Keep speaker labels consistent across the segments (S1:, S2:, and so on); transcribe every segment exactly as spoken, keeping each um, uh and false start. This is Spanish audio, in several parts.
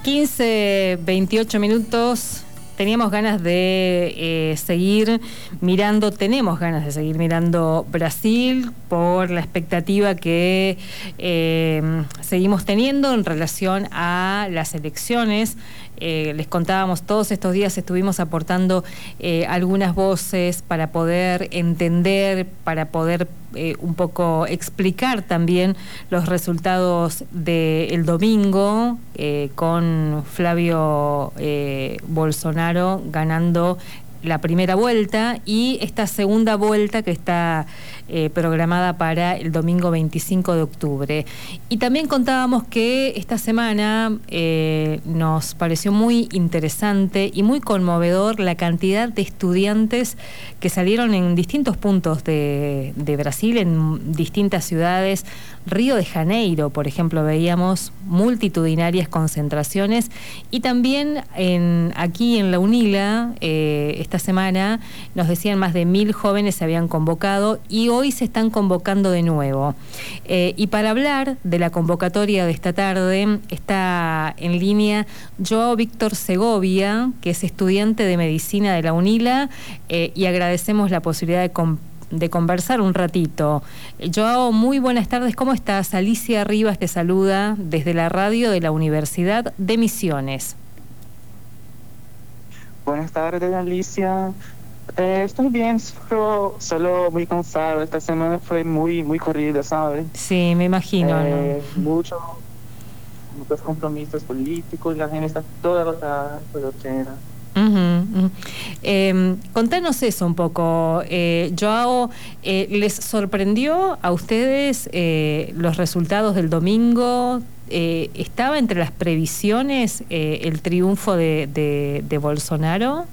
S1: quince, veintiocho minutos. Teníamos ganas de eh, seguir mirando, tenemos ganas de seguir mirando Brasil por la expectativa que eh, seguimos teniendo en relación a las elecciones. Eh, les contábamos, todos estos días estuvimos aportando eh, algunas voces para poder entender, para poder eh, un poco explicar también los resultados del domingo, eh, con Flavio eh, Bolsonaro ganando la primera vuelta y esta segunda vuelta que está eh, programada para el domingo veinticinco de octubre. Y también contábamos que esta semana eh, nos pareció muy interesante y muy conmovedor la cantidad de estudiantes que salieron en distintos puntos de, de Brasil, en distintas ciudades. Río de Janeiro, por ejemplo, veíamos multitudinarias concentraciones y también en, aquí en la UNILA, eh, esta semana nos decían más de mil jóvenes se habían convocado y hoy se están convocando de nuevo. Eh, y para hablar de la convocatoria de esta tarde está en línea Joao Víctor Segovia, que es estudiante de medicina de la UNILA, eh, y agradecemos la posibilidad de compartir de conversar un ratito. Joao, muy buenas tardes, ¿cómo estás? Alicia Rivas te saluda desde la radio de la Universidad de Misiones.
S2: Buenas tardes, Alicia. Eh, estoy bien, solo, solo muy cansado. Esta semana fue muy, muy corrida, ¿sabes?
S1: Sí, me imagino.
S2: Eh,
S1: ¿no?
S2: Mucho, muchos compromisos políticos, la gente está toda agotada, pelotera.
S1: Uh-huh, uh-huh. Eh, contanos eso un poco, eh, Joao, eh, ¿les sorprendió a ustedes eh, los resultados del domingo? Eh, ¿Estaba entre las previsiones eh, el triunfo de, de, de Bolsonaro?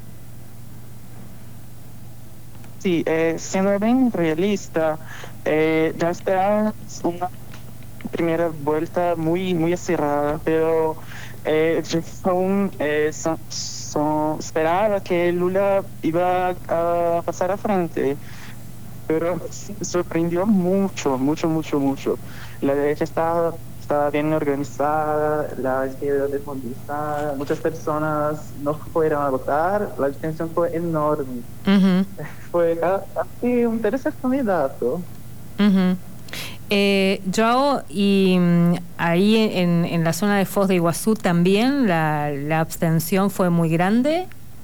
S2: Sí, eh, siendo bien realista, eh, ya esperaba una primera vuelta muy, muy cerrada, pero eh, aún eh, son, son, esperaba que Lula iba a pasar a frente, pero sorprendió mucho, mucho, mucho, mucho. La derecha estaba, estaba bien organizada, la izquierda desmovilizada, muchas personas no fueron a votar, la abstención fue enorme. Uh-huh. Fue casi un tercer candidato.
S1: Uh-huh. Eh, Joao, y um, ahí en, en la zona de Foz de Iguazú también la, la abstención fue muy grande.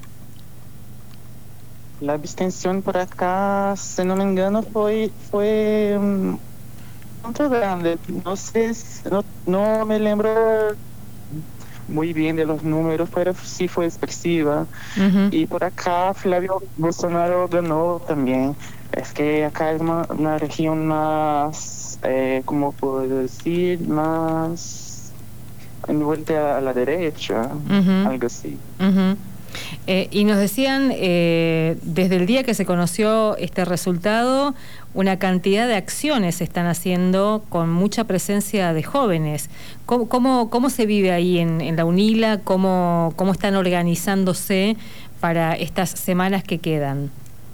S2: La abstención por acá, si no me engano, fue fue um, muy grande. No sé, no, no me lembro muy bien de los números, pero sí fue expresiva. Uh-huh. Y por acá Flavio Bolsonaro ganó también. Es que acá es una, una región más Eh, ¿cómo puedo decir? Más envuelta a la derecha, uh-huh. algo así.
S1: Uh-huh. Eh, y nos decían, eh, desde el día que se conoció este resultado, una cantidad de acciones se están haciendo con mucha presencia de jóvenes. ¿Cómo, cómo, cómo se vive ahí en, en la UNILA? ¿Cómo, cómo están organizándose para estas semanas que quedan?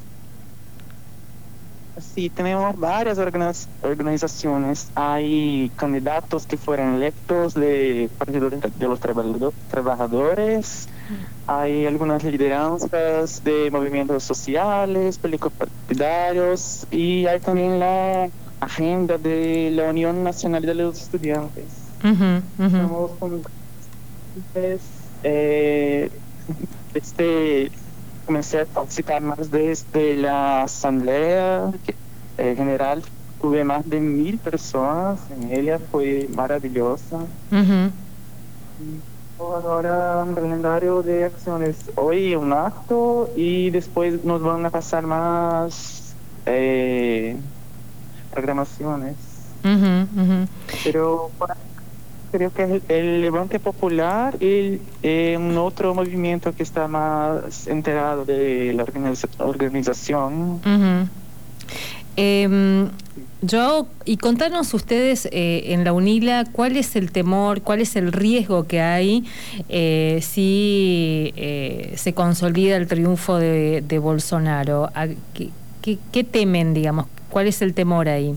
S2: Sí, tenemos varias organiz organizaciones. Hay candidatos que fueron electos de Partido de los Trabajadores. Hay algunas lideranzas de movimientos sociales, políticos-partidarios. Y hay también la agenda de la Unión Nacional de los Estudiantes.
S1: Uh-huh, uh-huh.
S2: Estamos con... Eh, este... Comencé a participar más desde la asamblea eh, general. Tuve más de mil personas en ella, fue maravillosa. Uh-huh. Y ahora un calendario de acciones. Hoy un acto y después nos van a pasar más eh, programaciones.
S1: Uh-huh, uh-huh.
S2: Pero para creo que el, el Levante Popular y eh, un otro movimiento que está más enterado de la organiza organización.
S1: Uh-huh. eh, Joao, y contanos ustedes eh, en la UNILA cuál es el temor, cuál es el riesgo que hay eh, si eh, se consolida el triunfo de, de Bolsonaro. ¿Qué, qué, ¿Qué temen, digamos? ¿Cuál es el temor ahí?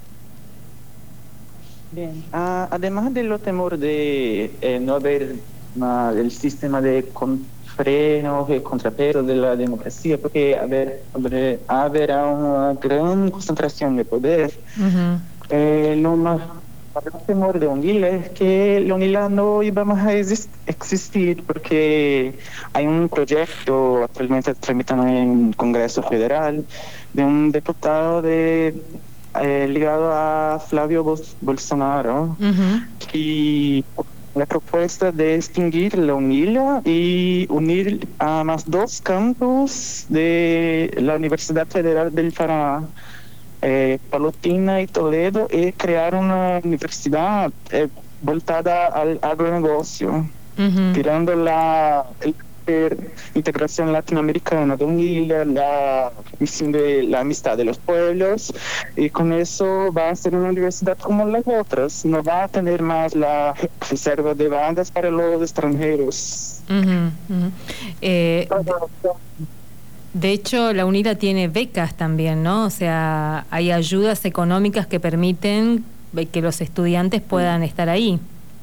S2: Bien, uh, además de lo temor de eh, no haber ma el sistema de con- freno e contrapeso de la democracia, porque haber, haber, habrá una gran concentración de poder.
S1: Ujú.
S2: Eh, lo más el temor de UNILA es que la UNILA no iba más a exis- existir porque hay un proyecto actualmente tramitado en el Congreso Federal de un diputado de, eh, ligado a Flavio Bos- Bolsonaro
S1: Ujú.
S2: y la propuesta de extinguir la UNILA y unir a más dos campus de la Universidad Federal del Paraná, eh, Palotina y Toledo, y crear una universidad eh, voltada al agronegocio,
S1: Ujú.
S2: tirando la el- el- integración latinoamericana de UNILA, la misión de la amistad de los pueblos, y con eso va a ser una universidad como las otras, no va a tener más la reserva de bandas para los extranjeros.
S1: Ujú. Ujú. Eh, de, de hecho, la UNILA tiene becas también, ¿no? O sea, hay ayudas económicas que permiten eh, que los estudiantes puedan estar ahí.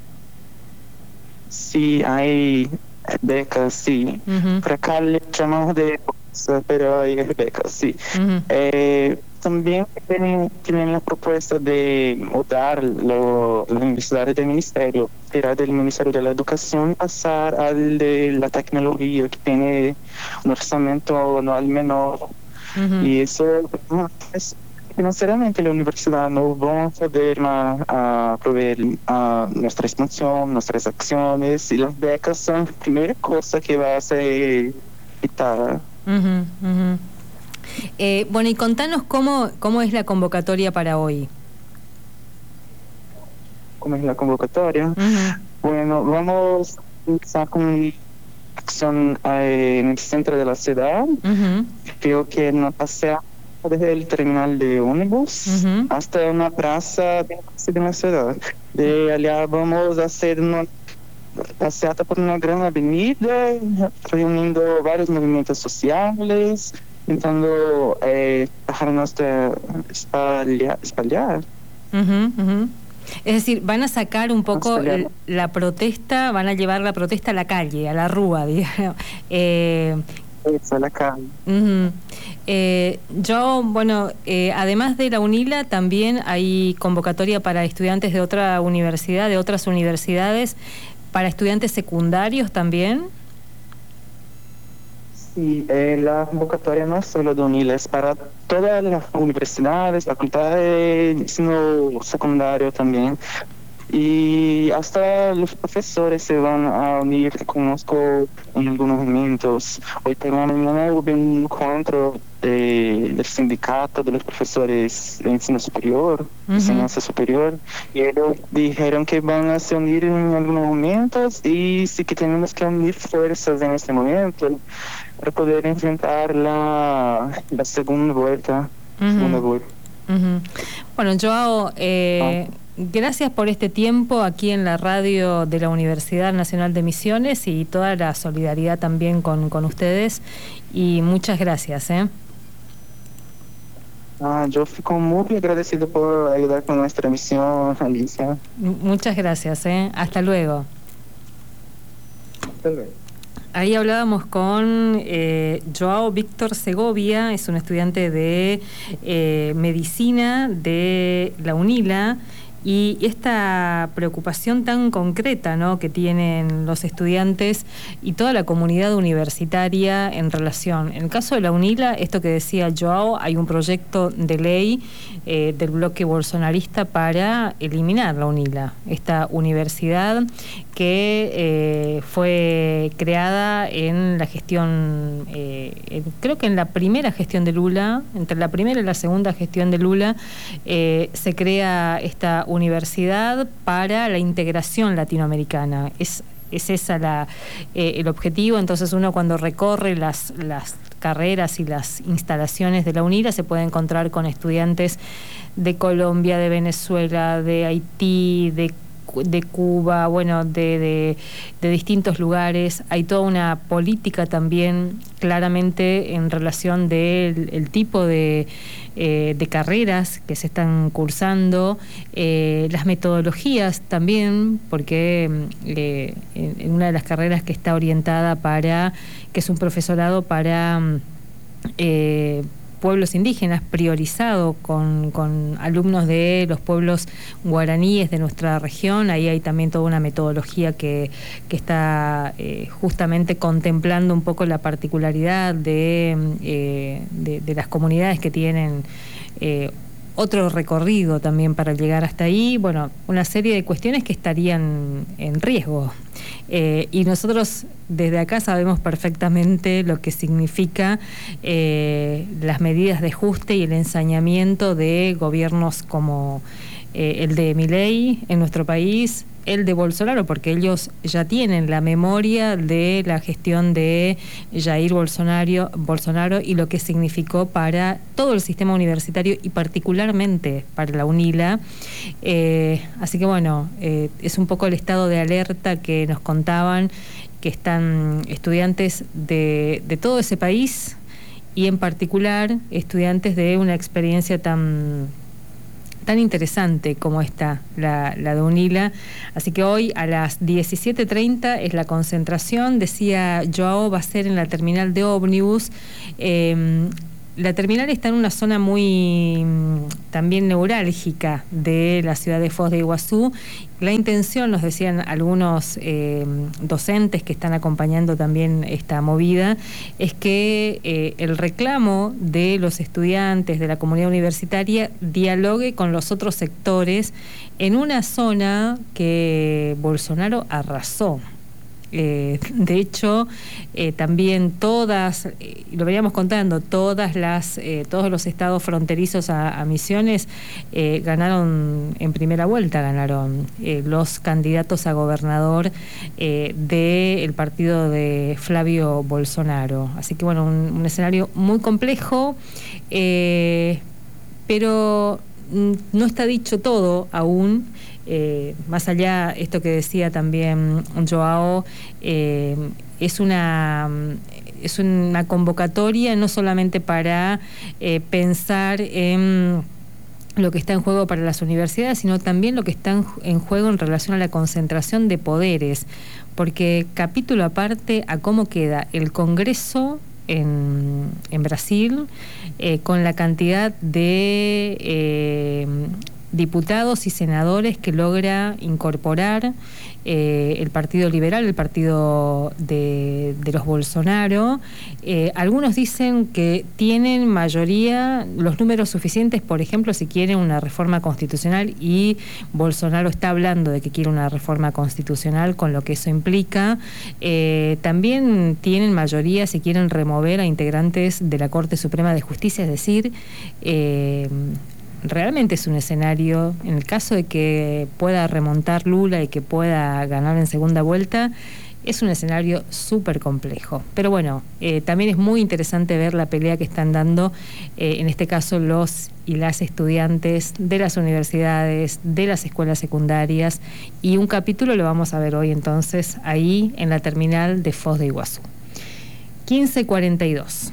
S2: Sí, hay becas, sí.
S1: Ujú.
S2: Por acá le llamamos de bolsa, pero hay becas, sí.
S1: Ujú.
S2: Eh, también tienen, tienen la propuesta de mudar lo, la universidad del ministerio, era del Ministerio de la Educación, pasar al de la tecnología, que tiene un orçamento anual menor.
S1: Ujú.
S2: Y eso, es, financeramente, la universidad no va a poder más a proveer a nuestra expansión, nuestras acciones, y las becas son la primera cosa que va a ser quitada.
S1: Ujú. Ujú. Eh, bueno, y contanos cómo, cómo es la convocatoria para hoy.
S2: ¿Cómo es la convocatoria?
S1: Ujú.
S2: Bueno, vamos a empezar con acción eh, en el centro de la ciudad.
S1: Ujú.
S2: Creo que nos pasea desde el terminal de ómnibus
S1: Ujú.
S2: hasta una plaza de de la ciudad. De allá vamos a hacer una paseata por una gran avenida, reuniendo varios movimientos sociales, intentando eh, bajar nuestra espalha, espalhar.
S1: Ujú. Ujú. Es decir, van a sacar un poco
S2: Espalhar.
S1: l- la protesta, van a llevar la protesta a la calle, a la rúa, digamos. Eh,
S2: Eso, la calle.
S1: Ujú. Eh, yo, bueno, eh, además de la UNILA, también hay convocatoria para estudiantes de otra universidad, de otras universidades, para estudiantes secundarios también.
S2: Sí, eh, la convocatoria no es solo de UNILA, es para todas las universidades, facultades, sino secundario también. Y hasta los profesores se van a unir, conozco en algunos momentos. Hoy por la mañana hubo un encuentro de- del sindicato de los profesores de ensino superior,
S1: Ujú.
S2: enseñanza superior, y ellos dijeron que van a se unir en algunos momentos y sí que tenemos que unir fuerzas en este momento para poder enfrentar la, la segunda vuelta. Segunda
S1: Ujú.
S2: vuelta.
S1: Ujú. Bueno, Joao, eh, gracias por este tiempo aquí en la radio de la Universidad Nacional de Misiones y toda la solidaridad también con, con ustedes. Y muchas gracias. ¿eh?
S2: Ah, yo fico muy agradecido por ayudar con nuestra misión, Alicia.
S1: M- Muchas gracias. ¿eh? Hasta luego.
S2: Hasta luego.
S1: Ahí hablábamos con eh, Joao Víctor Segovia, es un estudiante de eh, medicina de la UNILA, y esta preocupación tan concreta, ¿no?, que tienen los estudiantes y toda la comunidad universitaria en relación. En el caso de la UNILA, esto que decía Joao, hay un proyecto de ley eh, del bloque bolsonarista para eliminar la UNILA, esta universidad que eh, fue creada en la gestión, eh, en, creo que en la primera gestión de Lula, entre la primera y la segunda gestión de Lula, eh, se crea esta universidad para la integración latinoamericana. Es es esa la, eh, el objetivo. Entonces uno cuando recorre las, las carreras y las instalaciones de la UNILA se puede encontrar con estudiantes de Colombia, de Venezuela, de Haití, de de Cuba, bueno, de, de, de distintos lugares. Hay toda una política también claramente en relación del el tipo de, eh, de carreras que se están cursando, eh, las metodologías también, porque eh, en una de las carreras que está orientada para, que es un profesorado para eh, pueblos indígenas, priorizado con, con alumnos de los pueblos guaraníes de nuestra región. Ahí hay también toda una metodología que, que está eh, justamente contemplando un poco la particularidad de, eh, de, de las comunidades que tienen eh, otro recorrido también para llegar hasta ahí. Bueno, una serie de cuestiones que estarían en riesgo. Eh, y nosotros desde acá sabemos perfectamente lo que significa eh, las medidas de ajuste y el ensañamiento de gobiernos como eh, el de Milei en nuestro país, el de Bolsonaro, porque ellos ya tienen la memoria de la gestión de Jair Bolsonaro, Bolsonaro y lo que significó para todo el sistema universitario y particularmente para la UNILA. Eh, así que bueno, eh, es un poco el estado de alerta que nos contaban, que están estudiantes de, de todo ese país y en particular estudiantes de una experiencia tan... tan interesante como esta, la, la de UNILA. Así que hoy a las diecisiete treinta es la concentración. Decía Joao, va a ser en la terminal de ómnibus. Eh, la terminal está en una zona muy también neurálgica de la ciudad de Foz de Iguazú. La intención, nos decían algunos eh, docentes que están acompañando también esta movida, es que eh, el reclamo de los estudiantes de la comunidad universitaria dialogue con los otros sectores en una zona que Bolsonaro arrasó. Eh, de hecho, eh, también todas, eh, lo veníamos contando, todas las, eh, todos los estados fronterizos a, a Misiones eh, ganaron en primera vuelta, ganaron eh, los candidatos a gobernador eh, del partido de Flavio Bolsonaro. Así que bueno, un, un escenario muy complejo, eh, pero no está dicho todo aún. Eh, más allá, esto que decía también Joao, eh, es una es una convocatoria no solamente para eh, pensar en lo que está en juego para las universidades, sino también lo que está en, en juego en relación a la concentración de poderes, porque capítulo aparte a cómo queda el Congreso en, en Brasil, eh, con la cantidad de eh, diputados y senadores que logra incorporar eh, el Partido Liberal, el partido de, de los Bolsonaro. Eh, algunos dicen que tienen mayoría, los números suficientes, por ejemplo, si quieren una reforma constitucional, y Bolsonaro está hablando de que quiere una reforma constitucional, con lo que eso implica. Eh, también tienen mayoría si quieren remover a integrantes de la Corte Suprema de Justicia, es decir, eh, realmente es un escenario, en el caso de que pueda remontar Lula y que pueda ganar en segunda vuelta, es un escenario súper complejo. Pero bueno, eh, también es muy interesante ver la pelea que están dando, eh, en este caso los y las estudiantes de las universidades, de las escuelas secundarias, y un capítulo lo vamos a ver hoy entonces ahí en la terminal de Foz de Iguazú. quince cuarenta y dos.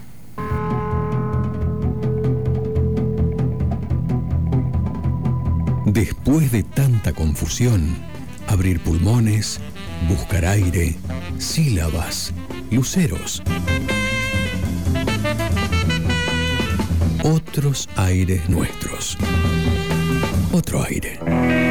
S3: Después de tanta confusión, abrir pulmones, buscar aire, sílabas, luceros. Otros aires nuestros. Otro aire.